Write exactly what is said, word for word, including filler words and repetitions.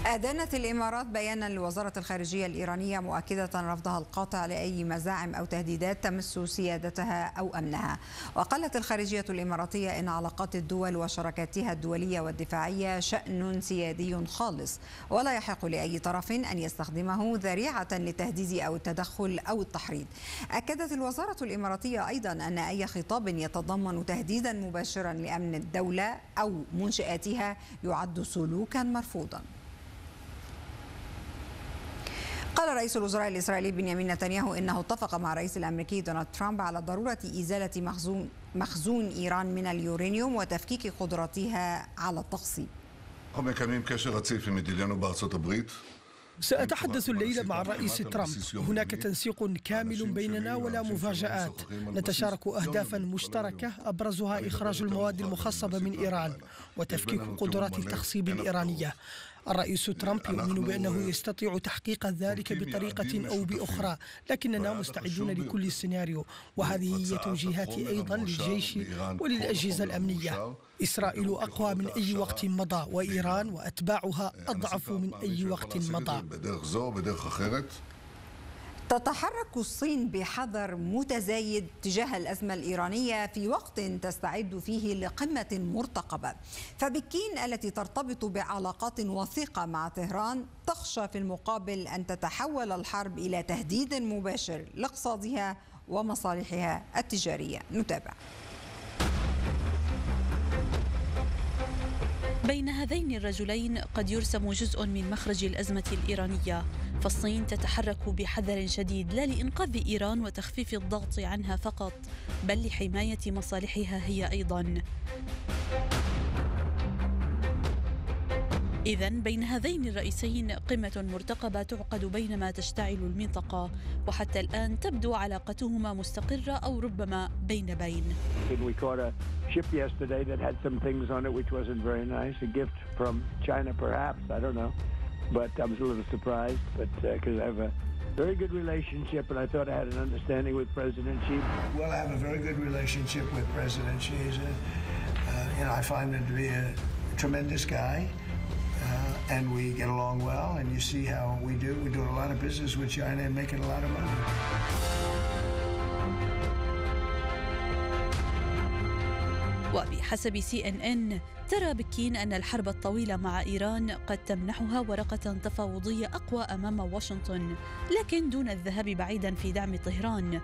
أدانت الإمارات بيانا لوزارة الخارجية الإيرانية مؤكدة رفضها القاطع لأي مزاعم أو تهديدات تمس سيادتها أو أمنها. وقالت الخارجية الإماراتية إن علاقات الدول وشراكاتها الدولية والدفاعية شأن سيادي خالص، ولا يحق لأي طرف أن يستخدمه ذريعة للتهديد أو التدخل أو التحريض. أكدت الوزارة الإماراتية أيضا أن أي خطاب يتضمن تهديدا مباشرا لأمن الدولة أو منشآتها يعد سلوكا مرفوضا. قال رئيس الوزراء الإسرائيلي بنيامين نتنياهو إنه اتفق مع الرئيس الأمريكي دونالد ترامب على ضرورة إزالة مخزون مخزون إيران من اليورانيوم وتفكيك قدراتها على التخصيب. سأتحدث الليلة مع الرئيس ترامب. هناك تنسيق كامل بيننا ولا مفاجآت. نتشارك أهدافا مشتركة أبرزها إخراج المواد المخصبة من إيران وتفكيك قدرات التخصيب الإيرانية. الرئيس ترامب يؤمن بأنه يستطيع تحقيق ذلك بطريقة أو بأخرى، لكننا مستعدون لكل سيناريو، وهذه هي توجيهاتي أيضا للجيش وللأجهزة الأمنية. إسرائيل أقوى من أي وقت مضى، وإيران وأتباعها أضعف من أي وقت مضى. تتحرك الصين بحذر متزايد تجاه الأزمة الإيرانية في وقت تستعد فيه لقمة مرتقبة، فبكين التي ترتبط بعلاقات وثيقة مع طهران تخشى في المقابل أن تتحول الحرب إلى تهديد مباشر لاقتصادها ومصالحها التجارية. نتابع. بين هذين الرجلين قد يرسم جزء من مخرج الأزمة الإيرانية، فالصين تتحرك بحذر شديد لا لإنقاذ إيران وتخفيف الضغط عنها فقط، بل لحماية مصالحها هي أيضا. إذن بين هذين الرئيسين قمة مرتقبة تعقد بينما تشتعل المنطقة، وحتى الآن تبدو علاقتهما مستقرة أو ربما بين بين. Ship yesterday that had some things on it which wasn't very nice. A gift from China, perhaps. I don't know. But I was a little surprised, but because uh, I have a very good relationship, and I thought I had an understanding with President Xi. Well, I have a very good relationship with President Xi. He's a, uh, you know, I find him to be a tremendous guy, uh, and we get along well. And you see how we do. We're doing a lot of business with China and making a lot of money. وبحسب سي إن إن ترى بكين أن الحرب الطويلة مع إيران قد تمنحها ورقة تفاوضية أقوى أمام واشنطن، لكن دون الذهاب بعيدا في دعم طهران.